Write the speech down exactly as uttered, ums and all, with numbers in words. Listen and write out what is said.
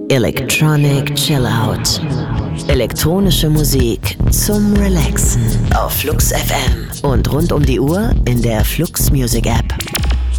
Electronic Chill Out. Elektronische Musik zum Relaxen auf Flux F M und rund um die Uhr in der Flux Music App.